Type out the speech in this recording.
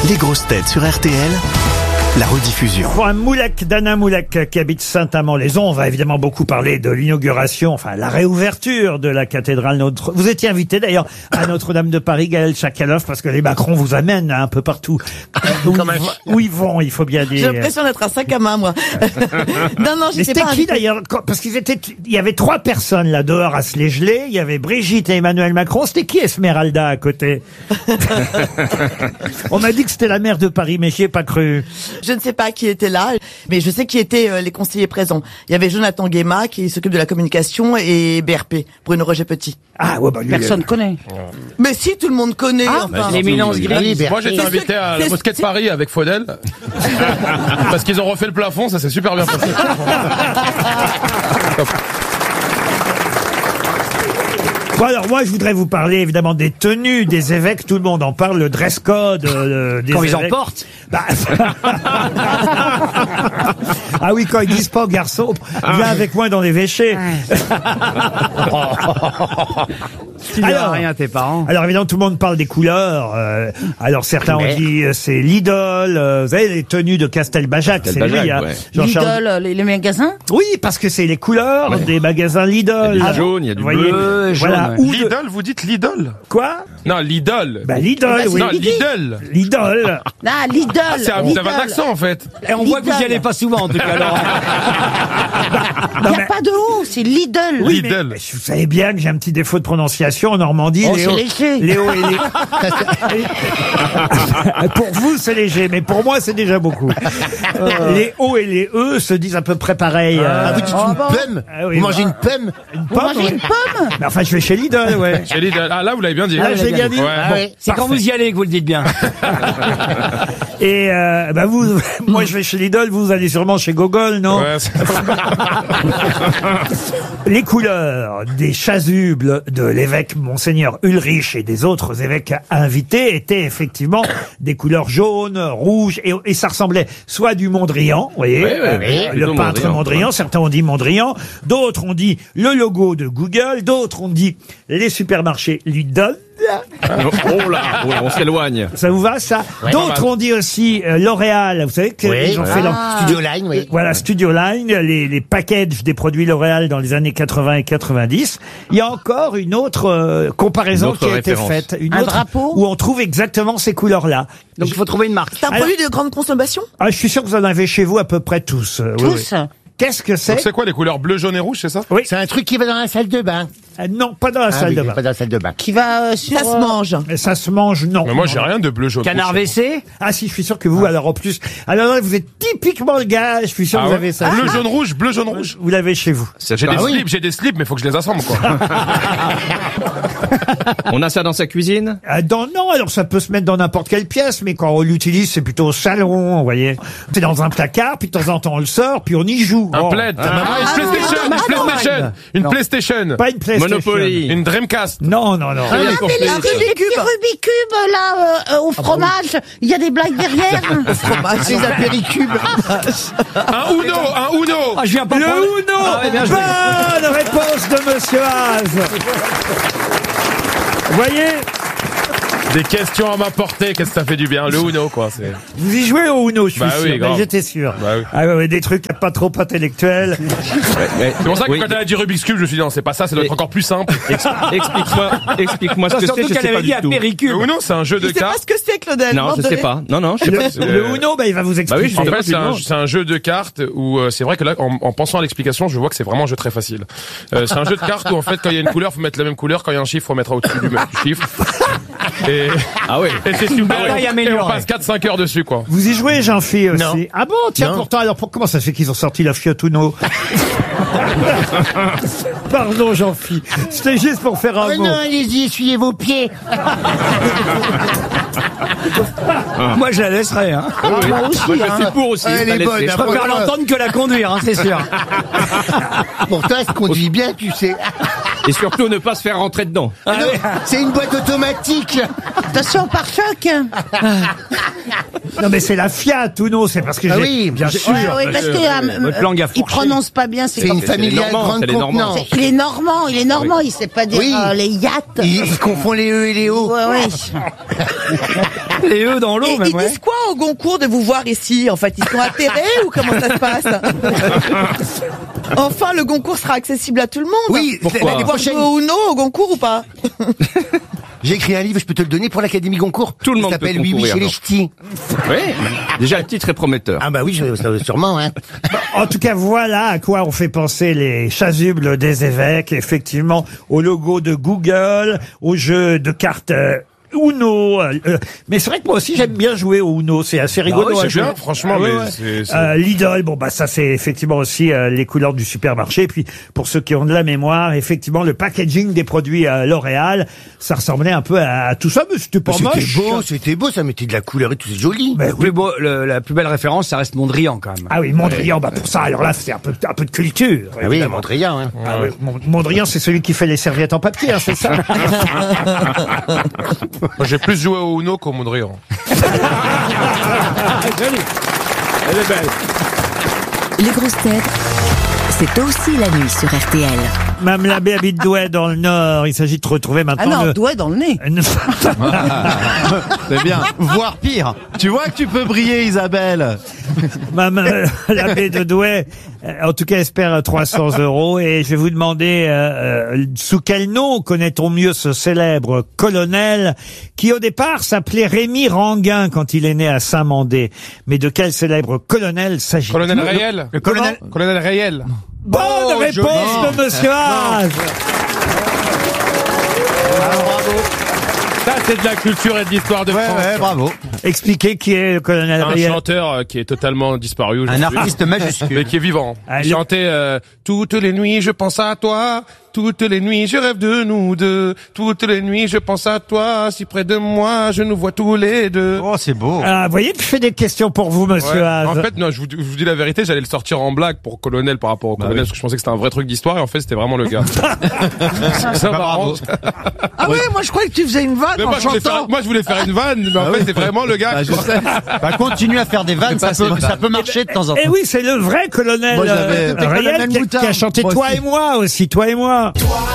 Les grosses têtes sur RTL, la rediffusion. Pour un Moulek, Dana Moulek qui habite Saint-Amand-les-Eaux, on va évidemment beaucoup parler de l'inauguration, enfin la réouverture de la cathédrale Notre. Vous étiez invité d'ailleurs à Notre-Dame de Paris, Gaël Tchakaloff, parce que les Macron vous amènent un peu partout. Où ils vont, il faut bien dire. J'ai l'impression d'être un sac à main, moi. Non, Mais c'était pas qui d'ailleurs? Parce il y avait 3 personnes là dehors à se les geler. Il y avait Brigitte et Emmanuel Macron. C'était qui Esmeralda à côté? On m'a dit que c'était la maire de Paris, mais j'y ai pas cru. Je ne sais pas qui était là, mais je sais qui étaient les conseillers présents. Il y avait Jonathan Guéma qui s'occupe de la communication et BRP, Bruno Roger Petit. Ah ouais, bah lui, personne connaît. Mais si, tout le monde connaît. enfin. L'éminence grise. Moi j'étais invité à la mosquée de Paris avec Faudel parce qu'ils ont refait le plafond, ça s'est super bien passé. Bon alors moi je voudrais vous parler évidemment des tenues des évêques, tout le monde en parle, le dress code des Quand évêques. ils en portent. Bah... ah oui, quand ils disent pas aux garçons, viens avec moi dans les véchés. Tu diras rien à tes parents. Alors évidemment tout le monde parle des couleurs. Alors certains ont dit c'est l'idole. Vous savez les tenues de Castelbajac, c'est lui. Hein, Lidl, les magasins. Oui, parce que c'est les couleurs des magasins Lidl. Il y a du jaune, il y a du bleu, voilà. jaune. Ou Lidl, vous dites Lidl? Quoi? Non, Lidl. Bah Lidl, oui. Non, Lidl. Lidl. Ah, Lidl. Vous avez un accent en fait. Et on voit que vous y allez pas souvent en tout cas. Alors. Non, Il n'y a pas de O, c'est Lidl. Oui, Lidl. mais vous savez bien que j'ai un petit défaut de prononciation en Normandie. Oh, c'est léger. Léo et les... Pour vous, c'est léger, mais pour moi, c'est déjà beaucoup. Les O et les E se disent à peu près pareil. Ah, vous dites une pomme? Ah, oui, Vous mangez une pomme? Une Vous pomme, mangez oui. une pomme? Mais enfin, je vais chez Lidl, ouais. Chez Lidl. Ah là, vous l'avez bien dit. Ah, j'ai bien dit. Ouais. Ah oui. C'est quand vous y allez que vous le dites bien. Et bah vous, moi, je vais chez Lidl, vous allez sûrement chez Gogol, non? Ouais, Les couleurs des chasubles de l'évêque Monseigneur Ulrich et des autres évêques invités étaient effectivement des couleurs jaunes, rouges, et ça ressemblait soit du Mondrian, vous voyez, le peintre Mondrian, certains ont dit Mondrian, d'autres ont dit le logo de Google, d'autres ont dit les supermarchés Lidl. oh là, on s'éloigne. Ça vous va, ça? D'autres ont dit aussi L'Oréal. Vous savez qu'ils ont fait leur Studio Line, oui. Voilà, Studio Line, les packages des produits L'Oréal dans les années 80 et 90. Il y a encore une autre comparaison qui a été faite. Un drapeau? Où on trouve exactement ces couleurs-là. Donc il faut trouver une marque. C'est un produit de grande consommation? Ah, je suis sûr que vous en avez chez vous à peu près tous. Oui, Tous? oui. Qu'est-ce que c'est? Donc c'est quoi les couleurs bleu, jaune et rouge, c'est ça? Oui. C'est un truc qui va dans la salle de bain. Non, pas dans la salle de bain. Pas dans la salle de bain. Qui va sur... Ça se mange. Mais ça se mange, non. Mais moi j'ai rien de bleu, jaune. Canard rouge. WC. Ah si, je suis sûr que vous, alors en plus... Alors là, vous êtes typiquement le gars, je suis sûr que Ah vous ouais. avez ça. Bleu, jaune, rouge, bleu, jaune, rouge. Vous l'avez chez vous. J'ai des slips, mais faut que je les assemble, quoi. On a ça dans sa cuisine? Non, alors ça peut se mettre dans n'importe quelle pièce, mais quand on l'utilise, c'est plutôt au salon, vous voyez. C'est dans un placard, puis de temps en temps on le sort, puis on y joue. Un plaid. Une PlayStation. Pas une PlayStation. Monopoly. Une Dreamcast. Non. Un Rubik's Cube, là, au fromage. Il y a des blagues derrière. C'est un péricube. Un Uno. Ah, je viens pas Le prendre- Uno. Ah ouais, bien joué. Bonne réponse de Monsieur Haas. Vous voyez, Des questions à ma portée, qu'est-ce que ça fait du bien? Le Uno, quoi. C'est... vous y jouez au Uno, je suis Bah sûr. oui, Mais grave. j'étais sûr. Bah oui. Ah ouais, des trucs pas trop intellectuels. C'est pour ça que quand elle a dit Rubik's Cube, je me suis dit non, c'est pas ça, ça doit être encore plus simple. Explique-moi ce que c'est, Surtout je qu'elle sais pas avait dit du à tout. Péricube. Le Uno, c'est un jeu de Je sais pas cartes. ce que c'est, Claudel. Non, je sais pas. Non, je sais pas. Le Uno, il va vous expliquer. En fait, c'est un jeu de cartes où c'est vrai que là, en pensant à l'explication, je vois que c'est vraiment un jeu très facile. C'est un jeu de cartes où en fait, quand il y a une couleur, faut mettre la même couleur. Quand il y a un chiffre, faut mettre au-dessus du même chiffre. Et Ah ouais. c'est super. Là, il y a Et on amélioré. passe 4-5 heures dessus, quoi. Vous y jouez, Jean-Philippe aussi? Non. Ah bon, tiens, Non. pourtant, alors comment ça se fait qu'ils ont sorti la Fiat Uno? Pardon, Jean-Philippe. C'était juste pour faire un Oh mot. non, allez-y, essuyez vos pieds. Moi je la laisserai. Hein. Moi, je suis pour aussi. Elle est la bonne, laisser. Je préfère l'entendre que la conduire, hein, c'est sûr. Pourtant, elle se conduit bien, tu sais. Et surtout ne pas se faire rentrer dedans. Non, c'est une boîte automatique. Attention, pare-choc. Non, mais c'est la Fiat Uno, c'est parce que Ah j'ai... oui, bien sûr. Ouais, parce que votre langue a il fourché. prononce pas bien. C'est une comme- familiale Normands, grande c'est les Normands. contenance. Il est normand, il sait pas dire Oui. les yachts. Il confond les E et les O. Ouais, ouais. Les œufs dans l'eau, Et même, ils ouais. disent quoi au Goncourt de vous voir ici? En fait, ils sont atterrés ou comment ça se passe? Enfin, le Goncourt sera accessible à tout le monde. Oui, Pourquoi l'année Voir prochaine, jouer au Uno au Goncourt ou pas? j'ai écrit un livre, je peux te le donner pour l'Académie Goncourt. Tout le monde Il s'appelle peut Oui, oui, concourir, chez les non. ch'tis. Oui, déjà le titre est prometteur. Ah bah oui, sûrement, hein. En tout cas, voilà à quoi ont fait penser les chasubles des évêques. Effectivement, au logo de Google, au jeu de cartes Uno. Mais c'est vrai que moi aussi, j'aime bien jouer au Uno. C'est assez rigolo. oui, à c'est jouer. bien, franchement, Ouais, mais ouais. c'est- Lidl, bon bah ça c'est effectivement aussi les couleurs du supermarché. Et puis pour ceux qui ont de la mémoire, effectivement le packaging des produits L'Oréal, ça ressemblait un peu à tout ça, mais c'était pas moche. C'était beau, ça mettait de la couleur et tout, c'est joli. Ben Le oui. plus beau, la plus belle référence, ça reste Mondrian, quand même. Ah oui, Mondrian, bah pour ça, alors là c'est un peu de culture. Ah oui, évidemment. Mondrian, hein. Ah oui, Mondrian, c'est celui qui fait les serviettes en papier, hein, c'est ça. Moi, j'ai plus joué au Uno qu'au Mondrian. Elle est belle. Les grosses têtes, c'est aussi la nuit sur RTL. Mme Labbé habite Douai dans le Nord. Il s'agit de retrouver Ah maintenant non, doigt dans le nez. C'est bien. Voire pire. Tu vois que tu peux briller, Isabelle. Mme Labbé de Douai, en tout cas, espère 300 €. Et je vais vous demander sous quel nom connaît-on mieux ce célèbre colonel qui, au départ, s'appelait Rémy Ranguin quand il est né à Saint-Mandé. Mais de quel célèbre colonel s'agit-il? Colonel Rayel. Le colonel. Colonel Rayel. Bonne réponse de Monsieur Haas. Ça, c'est de la culture et de l'histoire de France. Ouais, bravo. Expliquez qui est le colonel Un Rayel. chanteur qui est totalement disparu. Un aujourd'hui. artiste majuscule. Mais qui est vivant. Ah, Il le- chantait toutes les nuits je pense à toi, toutes les nuits je rêve de nous deux, toutes les nuits je pense à toi, si près de moi je nous vois tous les deux. Oh, c'est beau. Ah, vous voyez que je fais des questions pour vous, Monsieur Ouais. Haas. En fait, non, je vous dis la vérité, j'allais le sortir en blague pour colonel par rapport au colonel, parce que je pensais que c'était un vrai truc d'histoire, et en fait, c'était vraiment le gars. Ça m'arrange. Ah ouais, moi je croyais que tu faisais une vanne Mais en chantant. moi, je voulais faire une vanne, mais en fait, c'est vraiment le gars. Bah, je sais. Bah, continue à faire des vannes, ça peut marcher de temps en temps. Eh oui, c'est le vrai colonel Moi, j'avais- Rayel Colonel qui Moutard. a chanté Moi Toi aussi. et moi aussi, Toi et moi.